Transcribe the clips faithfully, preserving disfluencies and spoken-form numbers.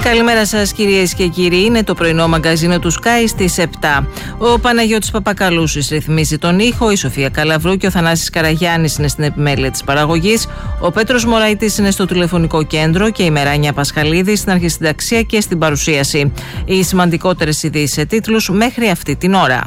Καλημέρα σας κυρίες και κύριοι, είναι το πρωινό μαγκαζίνο του Sky στις επτά. Ο Παναγιώτης Παπακαλούσης ρυθμίζει τον ήχο, η Σοφία Καλαβρού και ο Θανάσης Καραγιάννης είναι στην επιμέλεια της παραγωγής, ο Πέτρος Μωραΐτης είναι στο τηλεφωνικό κέντρο και η Μεράνια Πασχαλίδη στην αρχισυνταξία και στην παρουσίαση. Οι σημαντικότερες ειδήσεις σε τίτλους μέχρι αυτή την ώρα.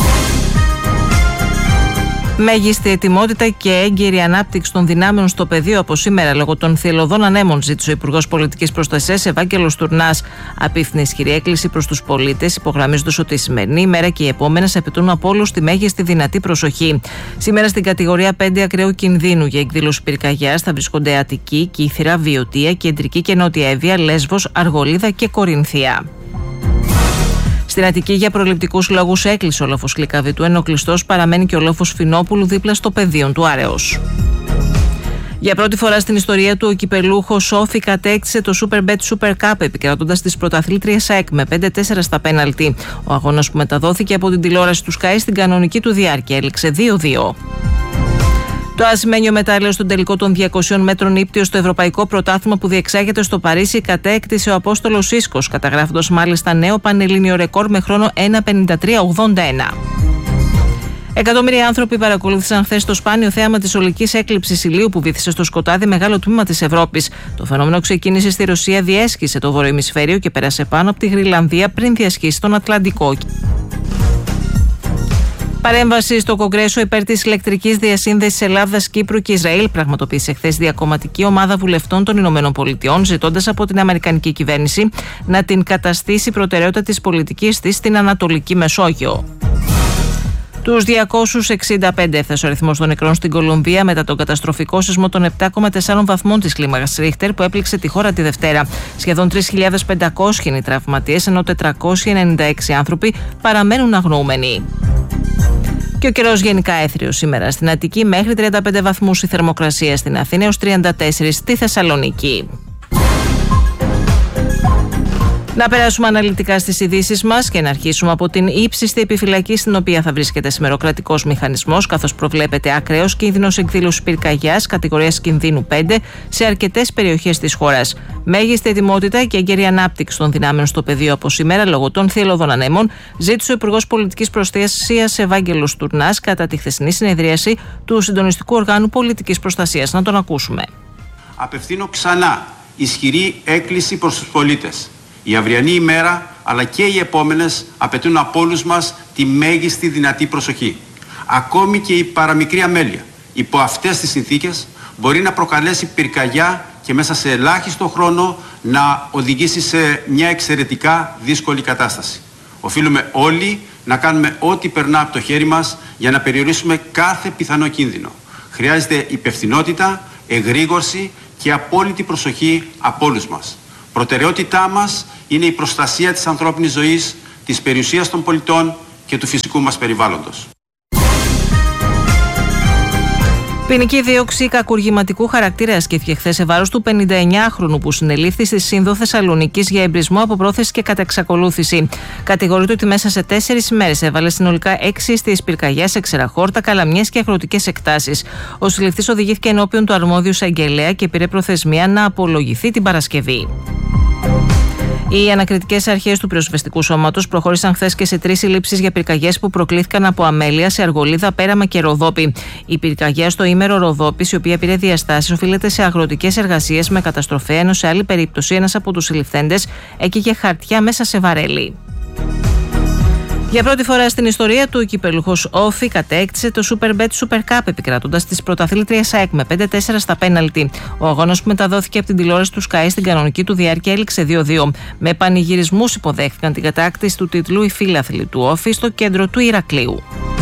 Μέγιστη ετοιμότητα και έγκαιρη ανάπτυξη των δυνάμεων στο πεδίο από σήμερα λόγω των θυελλωδών ανέμων, ζήτησε ο Υπουργός Πολιτικής Προστασίας Ευάγγελος Τουρνάς. Απίφθινε ισχυρή έκκληση προς τους πολίτες, υπογραμμίζοντας ότι η σημερινή ημέρα και οι επόμενες απαιτούν από όλους τη μέγιστη δυνατή προσοχή. Σήμερα στην κατηγορία πέντε ακραίου κινδύνου για εκδήλωση πυρκαγιάς θα βρίσκονται Αττική, Κύθυρα, Βιωτία, Κεντρική και Νότια Εύβοια, Λέσβος, Αργολίδα και Κορινθία. Στην Αττική, για προληπτικούς λόγους, έκλεισε ο λόφος Κλικαβητού, ενώ κλειστός παραμένει και ο λόφος Φινόπουλου δίπλα στο πεδίο του Άρεως. Για πρώτη φορά στην ιστορία του, ο κυπελούχος Όφη κατέκτησε το Superbet Super Cup, επικρατώντας τις πρωταθλήτριες ΑΕΚ με πέντε τέσσερα στα πέναλτι. Ο αγώνας που μεταδόθηκε από την τηλεόραση του Sky στην κανονική του διάρκεια έληξε δύο δύο. Το ασημένιο μετάλλιο στον τελικό των διακοσίων μέτρων ύπτιο στο Ευρωπαϊκό Πρωτάθλημα που διεξάγεται στο Παρίσι κατέκτησε ο Απόστολος Ίσκος, καταγράφοντας μάλιστα νέο πανελλήνιο ρεκόρ με χρόνο ένα πενήντα τρία ογδόντα ένα. Εκατομμύρια άνθρωποι παρακολούθησαν χθες το σπάνιο θέαμα της ολικής έκλειψης ηλίου που βύθισε στο σκοτάδι μεγάλο τμήμα της Ευρώπης. Το φαινόμενο ξεκίνησε στη Ρωσία, διέσχισε το βορειοημισφαίριο και πέρασε πάνω από τη Γρυλανδία πριν διασχίσει τον Ατλαντικό. Παρέμβαση στο Κογκρέσο υπέρ της ηλεκτρικής διασύνδεσης Ελλάδας, Κύπρου και Ισραήλ πραγματοποίησε χθες διακομματική ομάδα βουλευτών των Ηνωμένων Πολιτειών, ζητώντας από την Αμερικανική κυβέρνηση να την καταστήσει προτεραιότητα της πολιτικής της στην Ανατολική Μεσόγειο. Τους διακόσιους εξήντα πέντε έφτασε ο αριθμός των νεκρών στην Κολομβία μετά τον καταστροφικό σεισμό των επτά κόμμα τέσσερα βαθμών της κλίμακας Ρίχτερ που έπληξε τη χώρα τη Δευτέρα. Σχεδόν τρεις χιλιάδες πεντακόσιοι είναι οι τραυματίες, ενώ τετρακόσιοι ενενήντα έξι άνθρωποι παραμένουν αγνοούμενοι. Και ο καιρός γενικά έθριος σήμερα στην Αττική, μέχρι τριάντα πέντε βαθμούς η θερμοκρασία στην Αθήνα, έως τριάντα τέσσερα στη Θεσσαλονίκη. Να περάσουμε αναλυτικά στις ειδήσεις μας και να αρχίσουμε από την ύψιστη επιφυλακή στην οποία θα βρίσκεται σημεροκρατικός μηχανισμός, καθώς προβλέπεται ακραίος κίνδυνος εκδήλωσης πυρκαγιάς κατηγορίας κινδύνου πέντε σε αρκετές περιοχές της χώρας. Μέγιστη ετοιμότητα και έγκαιρη ανάπτυξη των δυνάμεων στο πεδίο από σήμερα λόγω των θυελλωδών ανέμων, ζήτησε ο Υπουργός Πολιτικής Προστασίας Ευάγγελος Τουρνάς κατά τη χθεσινή συνεδρίαση του Συντονιστικού Οργάνου Πολιτικής Προστασίας. Να τον ακούσουμε. Απευθύνω ξανά ισχυρή έκκληση προς τους πολίτες. Η αυριανή ημέρα αλλά και οι επόμενες απαιτούν από όλους μας τη μέγιστη δυνατή προσοχή. Ακόμη και η παραμικρή αμέλεια υπό αυτές τις συνθήκες μπορεί να προκαλέσει πυρκαγιά και μέσα σε ελάχιστο χρόνο να οδηγήσει σε μια εξαιρετικά δύσκολη κατάσταση. Οφείλουμε όλοι να κάνουμε ό,τι περνά από το χέρι μας για να περιορίσουμε κάθε πιθανό κίνδυνο. Χρειάζεται υπευθυνότητα, εγρήγορση και απόλυτη προσοχή από όλους μας. Προτεραιότητά μας είναι η προστασία της ανθρώπινης ζωής, της περιουσίας των πολιτών και του φυσικού μας περιβάλλοντος. Ποινική δίωξη κακουργηματικού χαρακτήρα ασκήθηκε χθες σε βάρος του πενηνταεννιάχρονου που συνελήφθη στη Σύνδο Θεσσαλονίκης για εμπρισμό από πρόθεση και κατεξακολούθηση. Κατηγορείται ότι μέσα σε τέσσερις ημέρες έβαλε συνολικά έξι ειστείες πυρκαγιάς σε ξεραχόρτα, καλαμιές και αγροτικές εκτάσεις. Ο συλληφθής οδηγήθηκε ενώπιον του αρμόδιου εισαγγελέα και πήρε προθεσμία να απολογηθεί την Παρασκευή. Οι ανακριτικές αρχές του πυροσβεστικού σώματος προχώρησαν χθες και σε τρεις συλλήψεις για πυρκαγιές που προκλήθηκαν από αμέλεια σε Αργολίδα, Πέραμα και Ροδόπη. Η πυρκαγιά στο ήμερο Ροδόπης, η οποία πήρε διαστάσεις, οφείλεται σε αγροτικές εργασίες με καταστροφέα, ενώ σε άλλη περίπτωση ένας από τους συλληφθέντες έκαιγε χαρτιά μέσα σε βαρέλι. Για πρώτη φορά στην ιστορία του, ο κυπελούχος Όφη κατέκτησε το Superbet Super Cup, επικρατώντας τις πρωταθλήτριες ΑΕΚ με πέντε τέσσερα στα πέναλτι. Ο αγώνας που μεταδόθηκε από την τηλεόραση του Sky στην κανονική του διάρκεια έληξε δύο δύο. Με πανηγυρισμούς υποδέχτηκαν την κατάκτηση του τίτλου οι φίλαθλοι του Όφη στο κέντρο του Ηρακλείου.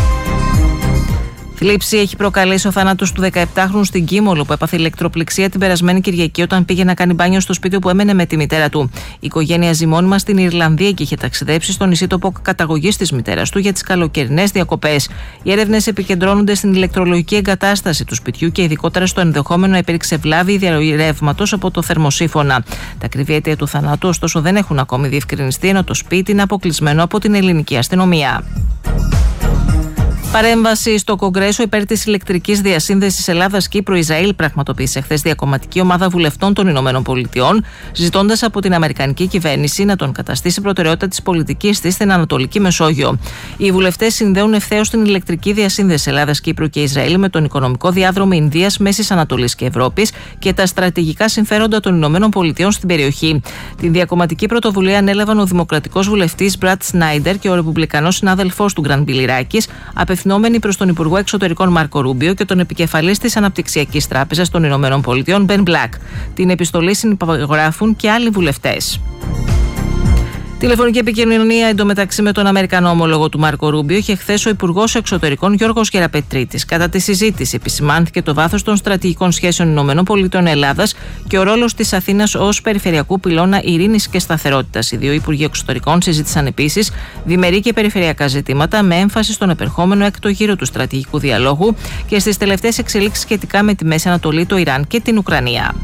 Θλίψη έχει προκαλέσει ο θάνατος του δεκαεπτάχρονου στην Κίμολο που έπαθε ηλεκτροπληξία την περασμένη Κυριακή όταν πήγε να κάνει μπάνιο στο σπίτι που έμενε με τη μητέρα του. Η οικογένεια ζει μόνιμα στην Ιρλανδία και είχε ταξιδέψει στο νησί τοπό καταγωγής της μητέρας του για τις καλοκαιρινές διακοπές. Οι έρευνες επικεντρώνονται στην ηλεκτρολογική εγκατάσταση του σπιτιού και ειδικότερα στο ενδεχόμενο να υπήρξε βλάβη διαρροή ρεύματος από το θερμοσύφωνα. Τα ακριβή αίτια του θανάτου, ωστόσο, δεν έχουν ακόμη διευκρινιστεί, ενώ το σπίτι είναι αποκλεισμένο από την ελληνική αστυνομία. Παρέμβαση στο Κογκρέσο υπέρ της ηλεκτρικής διασύνδεσης Ελλάδας-Κύπρου-Ισραήλ πραγματοποίησε χθες διακομματική ομάδα βουλευτών των Ηνωμένων Πολιτειών, ζητώντας από την Αμερικανική κυβέρνηση να τον καταστήσει προτεραιότητα της πολιτικής της στην Ανατολική Μεσόγειο. Οι βουλευτές συνδέουν ευθέως την ηλεκτρική διασύνδεση Ελλάδας-Κύπρου και Ισραήλ με τον οικονομικό διάδρομο Ινδίας, Μέσης Ανατολής και Ευρώπης και τα στρατηγικά συμφέροντα των Ηνωμένων Πολιτειών στην περιοχή. Την διακομματική πρωτοβουλία ανέλαβαν ο δημοκρατικός βουλευτής Μπρατ Σνάιντερ και ο ρεπουμπλικανός συνάδελφός του Γκραν Μπιλιράκης, απευθυνόμενοι προς τον Υπουργό Εξωτερικών Μάρκο Ρούμπιο και τον επικεφαλής της Αναπτυξιακής Τράπεζας των Ηνωμένων Πολιτειών Μπεν Μπλακ. Την επιστολή συνυπογράφουν και άλλοι βουλευτές. Τηλεφωνική επικοινωνία εντωμεταξύ με τον Αμερικανό ομόλογο του Μάρκο Ρούμπιο είχε χθες ο Υπουργός Εξωτερικών Γιώργος Γεραπετρίτης. Κατά τη συζήτηση επισημάνθηκε το βάθος των στρατηγικών σχέσεων Ηνωμένων Πολιτειών Ελλάδας και ο ρόλος της Αθήνας ως περιφερειακού πυλώνα ειρήνης και σταθερότητας. Οι δύο Υπουργοί Εξωτερικών συζήτησαν επίσης διμερεί και περιφερειακά ζητήματα με έμφαση στον επερχόμενο έκτο γύρο του στρατηγικού διαλόγου και στις τελευταίες εξελίξεις σχετικά με τη Μέση Ανατολή, το Ιράν και την Ουκρανία.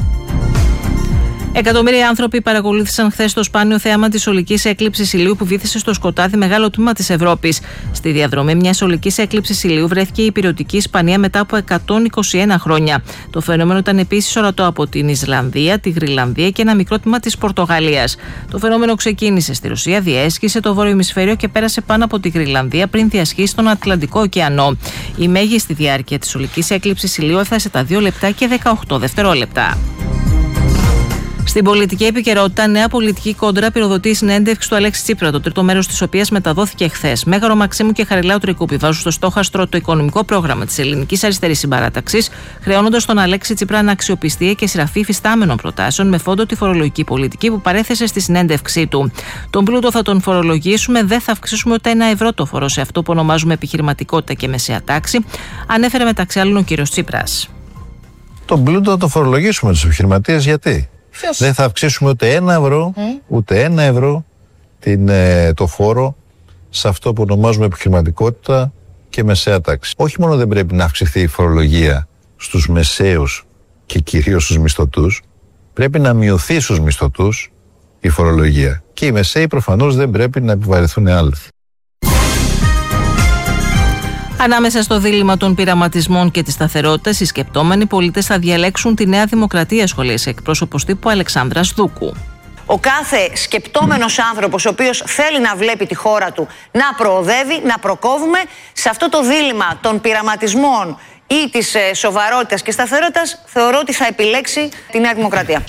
Εκατομμύρια άνθρωποι παρακολούθησαν χθες το σπάνιο θέαμα της ολικής έκλειψης ηλίου που βύθισε στο σκοτάδι μεγάλο τμήμα της Ευρώπης. Στη διαδρομή μιας ολικής έκλειψης ηλίου βρέθηκε η ηπειρωτική Ισπανία μετά από εκατόν είκοσι ένα χρόνια. Το φαινόμενο ήταν επίσης ορατό από την Ισλανδία, τη Γρυλανδία και ένα μικρό τμήμα της Πορτογαλίας. Το φαινόμενο ξεκίνησε στη Ρωσία, διέσχισε το βόρειο ημισφαίριο και πέρασε πάνω από τη Γρυλανδία πριν διασχίσει τον Ατλαντικό ωκεανό. Η μέγιστη διάρκεια της ολικής έκλειψης ηλίου έφτασε τα δύο λεπτά και δεκαοκτώ δευτερόλεπτα. Στην πολιτική επικαιρότητα, νέα πολιτική κόντρα πυροδοτεί η συνέντευξη του Αλέξη Τσίπρα, το τρίτο μέρος της οποίας μεταδόθηκε χθες. Μέγαρο Μαξίμου και Χαριλάου Τρικούπη βάζουν στο στόχαστρο το οικονομικό πρόγραμμα της Ελληνικής Αριστερής Συμπαράταξης, χρεώνοντας τον Αλέξη Τσίπρα αναξιοπιστία και σειραφή υφιστάμενων προτάσεων με φόντο τη φορολογική πολιτική που παρέθεσε στη συνέντευξή του. Τον πλούτο θα τον φορολογήσουμε, δεν θα αυξήσουμε ούτε ένα ευρώ το φόρο σε αυτό που ονομάζουμε επιχειρηματικότητα και μεσαία τάξη, ανέφερε μεταξύ άλλων ο κ. Τσίπρας. Τον πλούτο θα το φορολογήσουμε τους επιχειρηματίες, γιατί? Φιος. Δεν θα αυξήσουμε ούτε ένα ευρώ, mm. ούτε ένα ευρώ την, ε, το φόρο σε αυτό που ονομάζουμε επιχειρηματικότητα και μεσαία τάξη. Όχι μόνο δεν πρέπει να αυξηθεί η φορολογία στους μεσαίους και κυρίως στους μισθωτούς, πρέπει να μειωθεί στους μισθωτούς η φορολογία. Και οι μεσαίοι προφανώς δεν πρέπει να επιβαρυνθούν άλλοι. Ανάμεσα στο δίλημμα των πειραματισμών και της σταθερότητας, οι σκεπτόμενοι πολίτες θα διαλέξουν τη Νέα Δημοκρατία, σχολίασε εκπρόσωπος τύπου Αλεξάνδρας Δούκου. Ο κάθε σκεπτόμενος άνθρωπος, ο οποίος θέλει να βλέπει τη χώρα του να προοδεύει, να προκόβουμε, σε αυτό το δίλημμα των πειραματισμών ή της σοβαρότητας και σταθερότητας, θεωρώ ότι θα επιλέξει τη Νέα Δημοκρατία.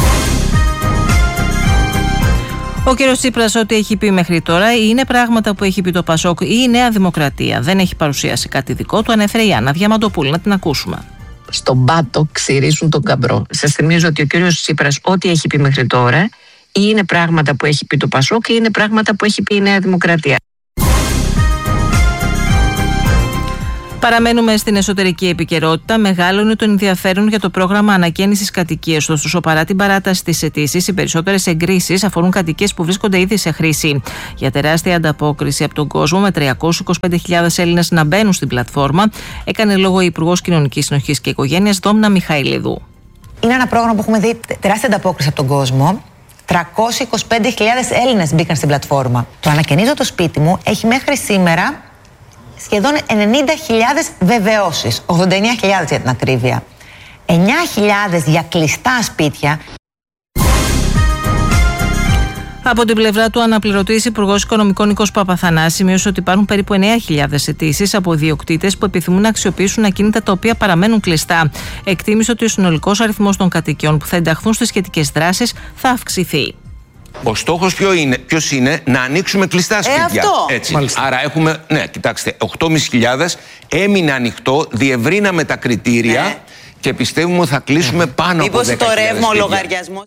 Ο κ. Τσίπρας, ό,τι έχει πει μέχρι τώρα είναι πράγματα που έχει πει το Πασόκ ή η Νέα Δημοκρατία. Δεν έχει παρουσιάσει κάτι δικό του, ανέφερε η Άννα Διαμαντοπούλου. Να την ακούσουμε. Στον πάτο ξυρίζουν τον καμπρό. Σας θυμίζω ότι ο κ. Τσίπρας, ό,τι έχει πει μέχρι τώρα, ή είναι πράγματα που έχει πει το Πασόκ ή είναι πράγματα που έχει πει η Νέα Δημοκρατία. Παραμένουμε στην εσωτερική επικαιρότητα. Μεγάλωνε το ενδιαφέρον για το πρόγραμμα ανακαίνησης κατοικίας. Ωστόσο, παρά την παράταση της αιτήσης, οι περισσότερες εγκρίσεις αφορούν κατοικίες που βρίσκονται ήδη σε χρήση. Για τεράστια ανταπόκριση από τον κόσμο, με τριακόσιες είκοσι πέντε χιλιάδες Έλληνες να μπαίνουν στην πλατφόρμα, έκανε λόγο η Υπουργός Κοινωνικής Συνοχής και Οικογένειας Δόμνα Μιχαηλίδου. Είναι ένα πρόγραμμα που έχουμε δει τεράστια ανταπόκριση από τον κόσμο. τριακόσιες είκοσι πέντε χιλιάδες Έλληνες μπήκαν στην πλατφόρμα. Το ανακαινίζω το σπίτι μου έχει μέχρι σήμερα σχεδόν ενενήντα χιλιάδες βεβαιώσεις, ογδόντα εννέα χιλιάδες για την ακρίβεια, εννέα χιλιάδες για κλειστά σπίτια. Από την πλευρά του, αναπληρωτής Υπουργός Οικονομικών Νίκος Παπαθανάση σημείωσε ότι υπάρχουν περίπου εννέα χιλιάδες αιτήσεις από ιδιοκτήτες που επιθυμούν να αξιοποιήσουν ακίνητα τα οποία παραμένουν κλειστά. Εκτίμησε ότι ο συνολικός αριθμός των κατοικιών που θα ενταχθούν στις σχετικές δράσεις θα αυξηθεί. Ο στόχος ποιο είναι, ποιος είναι, να ανοίξουμε κλειστά σπίτια. Ε, αυτό. Έτσι. Άρα έχουμε, ναι, κοιτάξτε, οκτώ χιλιάδες πεντακόσιες έμεινε ανοιχτό, διευρύναμε τα κριτήρια, ναι, και πιστεύουμε ότι θα κλείσουμε πάνω από δέκα χιλιάδες. Μήπως το ρεύμα ο λογαριασμός.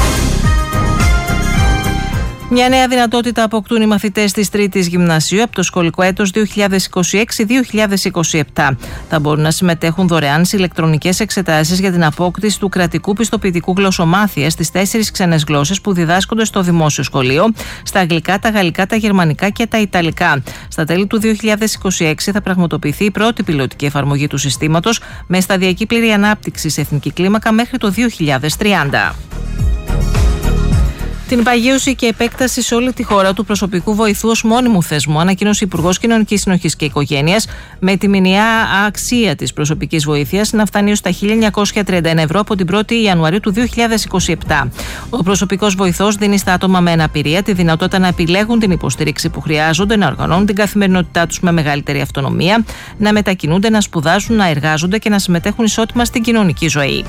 Μια νέα δυνατότητα αποκτούν οι μαθητές της Τρίτης Γυμνασίου από το σχολικό έτος δύο χιλιάδες είκοσι έξι δύο χιλιάδες είκοσι επτά. Θα μπορούν να συμμετέχουν δωρεάν σε ηλεκτρονικές εξετάσεις για την απόκτηση του κρατικού πιστοποιητικού γλωσσομάθειας στις τέσσερις ξένες γλώσσες που διδάσκονται στο δημόσιο σχολείο, στα αγγλικά, τα γαλλικά, τα γερμανικά και τα ιταλικά. Στα τέλη του δύο χιλιάδες είκοσι έξι θα πραγματοποιηθεί η πρώτη πιλωτική εφαρμογή του συστήματος, με σταδιακή πλήρη ανάπτυξη σε εθνική κλίμακα μέχρι το δύο χιλιάδες τριάντα. Την παγίωση και επέκταση σε όλη τη χώρα του προσωπικού βοηθού ως μόνιμου θεσμού ανακοίνωσε ο Υπουργός Κοινωνικής Συνοχής και Οικογένειας, με τη μηνιαία αξία της προσωπικής βοήθειας να φτάνει ως τα χίλια εννιακόσια τριάντα ένα ευρώ από την πρώτη Ιανουαρίου του δύο χιλιάδες είκοσι επτά. Ο προσωπικός βοηθός δίνει στα άτομα με αναπηρία τη δυνατότητα να επιλέγουν την υποστήριξη που χρειάζονται, να οργανώνουν την καθημερινότητά τους με μεγαλύτερη αυτονομία, να μετακινούνται, να σπουδάζουν, να εργάζονται και να συμμετέχουν ισότιμα στην κοινωνική ζωή.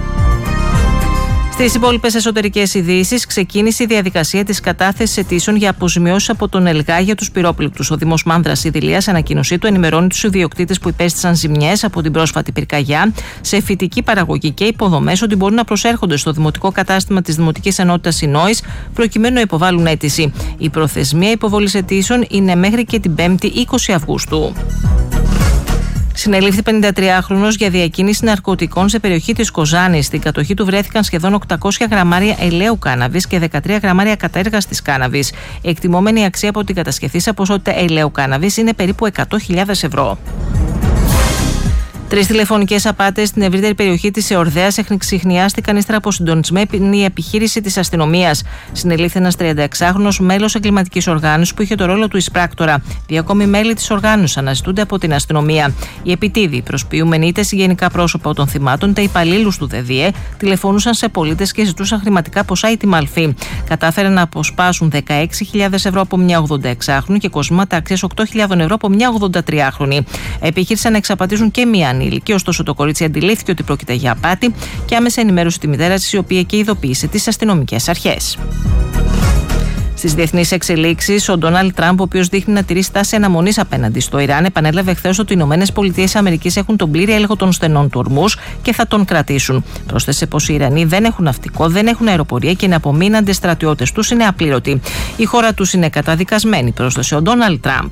Στις υπόλοιπες εσωτερικές ειδήσεις, ξεκίνησε η διαδικασία της κατάθεσης αιτήσεων για αποζημιώσεις από τον ΕΛΓΑ για τους πυρόπληκτους. Ο Δήμος Μάνδρας Ιδηλίας, ανακοίνωσή του, ενημερώνει τους ιδιοκτήτες που υπέστησαν ζημιές από την πρόσφατη πυρκαγιά σε φυτική παραγωγή και υποδομές ότι μπορούν να προσέρχονται στο δημοτικό κατάστημα της Δημοτικής Ενότητας Συνόης προκειμένου να υποβάλουν αίτηση. Η προθεσμία υποβολής αιτήσεων είναι μέχρι και την πέμπτη είκοσι Αυγούστου. Συνελήφθη πενηντατριάχρονος για διακίνηση ναρκωτικών σε περιοχή της Κοζάνης. Στην κατοχή του βρέθηκαν σχεδόν οκτακόσια γραμμάρια ελαίου κάναβης και δεκατρία γραμμάρια κατέργαστης κάναβης. Η εκτιμόμενη αξία από την κατασχεθήσα ποσότητα ελαίου κάναβης είναι περίπου εκατό χιλιάδες ευρώ. Τρεις τηλεφωνικές απάτες στην ευρύτερη περιοχή της Εορδαίας εξηχνιάστηκαν ύστερα από συντονισμένη επιχείρηση της αστυνομίας. Συνελήφθη ένας τριανταεξάχρονος μέλος εγκληματικής οργάνωσης που είχε το ρόλο του εισπράκτορα. Δύο ακόμη μέλη της οργάνωσης αναζητούνται από την αστυνομία. Οι επιτίδιοι, προσποιούμενοι είτε συγγενικά πρόσωπα των θυμάτων είτε υπαλλήλους του ΔΕΔΙΕ, τηλεφωνούσαν σε πολίτες και ζητούσαν χρηματικά ποσά ή τη μαλφή. Κατάφεραν να αποσπάσουν δεκαέξι χιλιάδες ευρώ από μια ογδονταεξάχρονη και κοσμήματα αξίας οκτώ χιλιάδες ευρώ από μια ογδοντατριάχρονη. Επιχείρησαν να εξαπατήσουν και μια ανήλικη, ωστόσο το κορίτσι αντιλήφθηκε ότι πρόκειται για απάτη και άμεσα ενημέρωσε τη μητέρα της, η οποία και ειδοποίησε τις αστυνομικές αρχές. Στις διεθνείς εξελίξεις, ο Ντόναλντ Τραμπ, ο οποίος δείχνει να τηρεί στάση αναμονής απέναντι στο Ιράν, επανέλαβε χθες ότι οι Ηνωμένες Πολιτείες Αμερικής έχουν τον πλήρη έλεγχο των στενών του Ορμούς και θα τον κρατήσουν. Πρόσθεσε πως οι Ιρανοί δεν έχουν ναυτικό, δεν έχουν αεροπορία και οι απομείναντες στρατιώτες τους είναι απλήρωτοι. Η χώρα τους είναι καταδικασμένη, πρόσθεσε ο Ντόναλντ Τραμπ.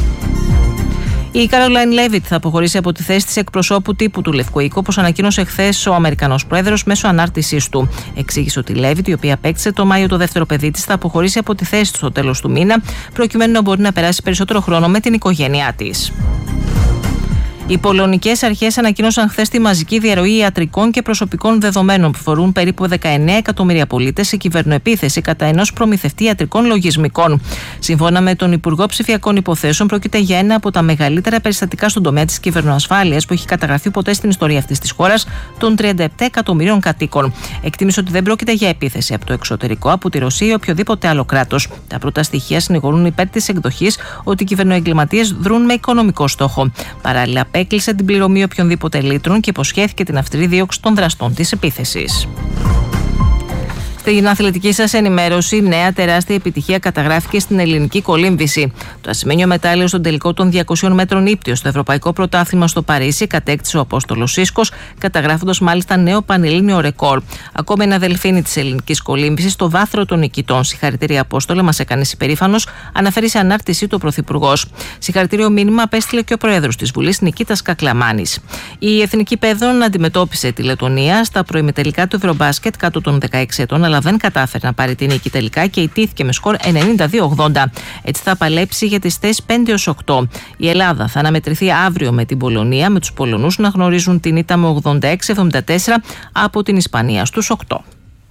Η Καρολάιν Λέβιτ θα αποχωρήσει από τη θέση της εκπροσώπου τύπου του Λευκού Οίκου, όπως ανακοίνωσε χθες ο Αμερικανός Πρόεδρος μέσω ανάρτησής του. Εξήγησε ότι η Λέβιτ, η οποία απέκτησε το Μάιο το δεύτερο παιδί της, θα αποχωρήσει από τη θέση του στο τέλος του μήνα, προκειμένου να μπορεί να περάσει περισσότερο χρόνο με την οικογένειά της. Οι πολωνικές αρχές ανακοίνωσαν χθες τη μαζική διαρροή ιατρικών και προσωπικών δεδομένων που φορούν περίπου δεκαεννέα εκατομμύρια πολίτες σε κυβερνοεπίθεση κατά ενός προμηθευτή ιατρικών λογισμικών. Σύμφωνα με τον Υπουργό Ψηφιακών Υποθέσεων, πρόκειται για ένα από τα μεγαλύτερα περιστατικά στον τομέα της κυβερνοασφάλειας που έχει καταγραφεί ποτέ στην ιστορία αυτής της χώρας των τριάντα επτά εκατομμυρίων κατοίκων. Εκτίμησε ότι δεν πρόκειται για επίθεση από το εξωτερικό, από τη Ρωσία ή οποιοδήποτε άλλο κράτος. Τα πρώτα στοιχεία συνηγορούν υπέρ της εκδοχής ότι οι κυβερνοεγκληματίες δρούν με οικονομικό στόχο. Παράλληλα, έκλεισε την πληρωμή οποιονδήποτε λίτρων και υποσχέθηκε την αυστηρή δίωξη των δραστών της επίθεσης. Στην αθλητική σας ενημέρωση, νέα τεράστια επιτυχία καταγράφηκε στην ελληνική κολύμβηση. Το ασημένιο μετάλλιο στον τελικό των διακοσίων μέτρων ύπτιο στο Ευρωπαϊκό Πρωτάθλημα στο Παρίσι κατέκτησε ο Απόστολος Σίσκος, καταγράφοντας μάλιστα νέο πανελλήνιο ρεκόρ. Ακόμη ένα δελφίνι της ελληνικής κολύμβησης στο βάθρο των νικητών. Συγχαρητήρια, Απόστολε, μας έκανες υπερήφανος, αναφέρει σε ανάρτησή του ο Πρωθυπουργός. Συγχαρητήριο μήνυμα απέστειλε και ο Πρόεδρος της Βουλής, Νικήτας Κακλαμάνης. Η Εθνική Παιδών αντιμετώπισε τη Λετωνία στα προημιτελικά του Ευρωμπάσκετ κάτω των δεκαέξι ετών, αλλά δεν κατάφερε να πάρει την νίκη τελικά και ιτήθηκε με σκορ ενενήντα δύο ογδόντα. Έτσι θα παλέψει για τις θέσεις πέντε έως οκτώ. Η Ελλάδα θα αναμετρηθεί αύριο με την Πολωνία, με τους Πολωνούς να γνωρίζουν την ήττα με ογδόντα έξι εβδομήντα τέσσερα από την Ισπανία στους οκτώ.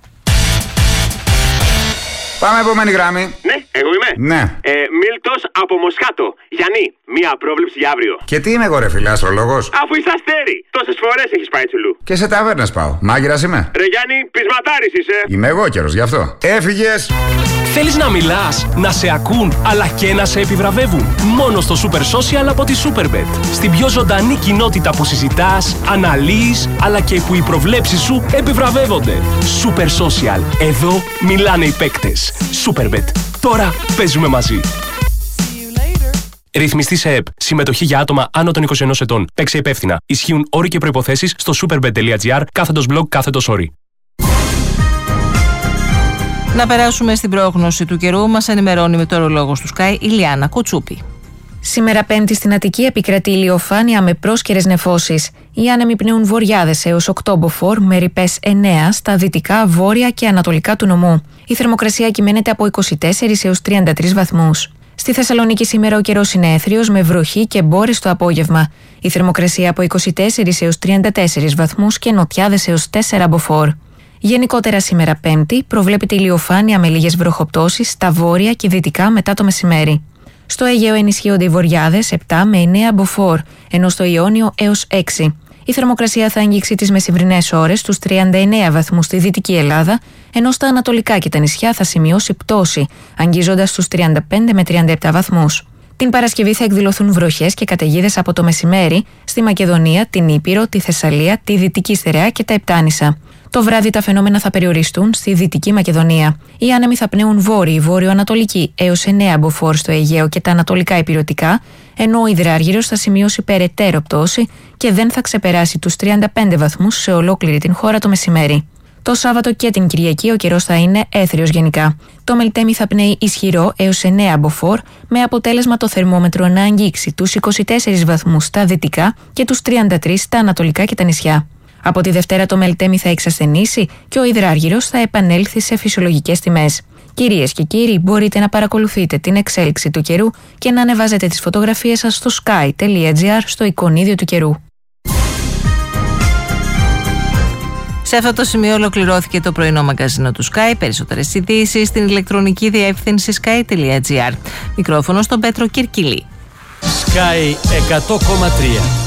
Πάμε επόμενη γράμμη. Ναι, εγώ είμαι. Ναι. Ε, Μίλτος από Μοσχάτο. Γιάννη, μία πρόβλεψη για αύριο. Και τι είμαι εγώ, ρε φίλε, αστρολόγος? Αφού είσαι αστέρι. Τόσες φορές έχεις πάει τσουλού. Και σε ταβέρνες πάω. Μάγειρας είμαι. Ρε Γιάννη, πεισματάρης είσαι. Είμαι εγώ καιρος, γι' αυτό. Έφυγες. Θέλεις να μιλάς, να σε ακούν, αλλά και να σε επιβραβεύουν? Μόνο στο Super Social από τη Superbet. Στην πιο ζωντανή κοινότητα που συζητάς, αναλύεις, αλλά και που οι προβλέψεις σου επιβραβεύονται. Super Social. Εδώ μιλάνε οι παίκτες. Superbet. Τώρα παίζουμε μαζί. Ρυθμιστή σε ΕΠ. Συμμετοχή για άτομα άνω των είκοσι ενός ετών. Παίξε υπεύθυνα. Ισχύουν όροι και προϋποθέσεις στο superbet.gr κάθετος blog κάθετος όροι. Να περάσουμε στην πρόγνωση του καιρού. Μας ενημερώνει με το ορολόγος του Sky η Λιάννα Κουτσούπη. Σήμερα Πέμπτη στην Αττική επικρατεί ηλιοφάνεια με πρόσκαιρες νεφώσεις. Οι άνεμοι πνέουν βορειάδες έως οκτώ μποφόρ με ρηπές εννέα στα δυτικά, βόρεια και ανατολικά του νομού. Η θερμοκρασία κυμαίνεται από είκοσι τέσσερις έως τριάντα τρεις βαθμούς. Στη Θεσσαλονίκη σήμερα ο καιρός είναι έθριος με βροχή και μπόρες το απόγευμα. Η θερμοκρασία από είκοσι τέσσερις έως τριάντα τέσσερις βαθμούς και νοτιάδες έως τέσσερα μποφόρ. Γενικότερα σήμερα Πέμπτη προβλέπεται ηλιοφάνεια με λίγες βροχοπτώσεις στα βόρεια και δυτικά μετά το μεσημέρι. Στο Αιγαίο ενισχύονται οι βοριάδες επτά με εννέα μποφόρ, ενώ στο Ιόνιο έως έξι. Η θερμοκρασία θα αγγίξει τις μεσημβρινές ώρες στους τριάντα εννέα βαθμούς στη Δυτική Ελλάδα, ενώ στα ανατολικά και τα νησιά θα σημειώσει πτώση, αγγίζοντας στους τριάντα πέντε με τριάντα επτά βαθμούς. Την Παρασκευή θα εκδηλωθούν βροχές και καταιγίδες από το μεσημέρι στη Μακεδονία, την Ήπειρο, τη Θεσσαλία, τη Δυτική Στερεά και τα Επτάνησα. Το βράδυ τα φαινόμενα θα περιοριστούν στη Δυτική Μακεδονία. Οι άνεμοι θα πνέουν βόρειοι, βόρειο-ανατολική έως εννέα μποφόρ στο Αιγαίο και τα ανατολικά ηπειρωτικά, ενώ ο υδράργυρος θα σημειώσει περαιτέρω πτώση και δεν θα ξεπεράσει τους τριάντα πέντε βαθμούς σε ολόκληρη την χώρα το μεσημέρι. Το Σάββατο και την Κυριακή ο καιρός θα είναι έθριος γενικά. Το Μελτέμι θα πνέει ισχυρό έως εννέα μποφόρ, με αποτέλεσμα το θερμόμετρο να αγγίξει τους είκοσι τέσσερις βαθμούς στα δυτικά και τους τριάντα τρεις στα ανατολικά και τα νησιά. Από τη Δευτέρα το Μελτέμι θα εξασθενήσει και ο υδράργυρος θα επανέλθει σε φυσιολογικές τιμές. Κυρίες και κύριοι, μπορείτε να παρακολουθείτε την εξέλιξη του καιρού και να ανεβάζετε τις φωτογραφίες σας στο sky τελεία gr στο εικονίδιο του καιρού. Σε αυτό το σημείο ολοκληρώθηκε το πρωινό μαγκαζίνο του Sky. Περισσότερες ειδήσεις στην ηλεκτρονική διεύθυνση sky τελεία gr. Μικρόφωνο στον Πέτρο Κυρκυλή. Sky εκατό κόμμα τρία.